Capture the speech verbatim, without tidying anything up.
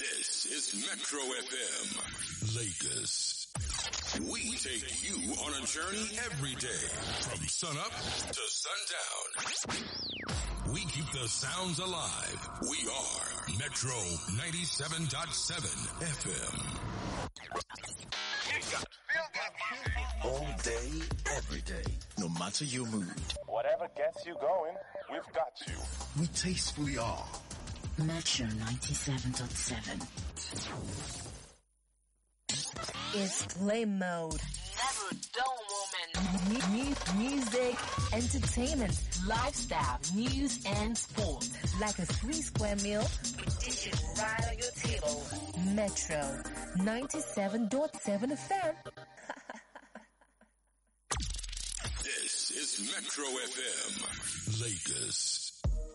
This is Metro F M, Lagos. We take you on a journey every day, from sunup to sundown. We keep the sounds alive. We are Metro ninety-seven point seven F M. All day, every day, no matter your mood. Whatever gets you going, we've got you. We tastefully are Metro ninety-seven point seven. It's play mode. Never dull moment. M- music, entertainment, Lifestyle, news, and sport. like a three square meal. We dish it right on your table. Metro ninety-seven point seven F M. This is Metro F M, Lagos.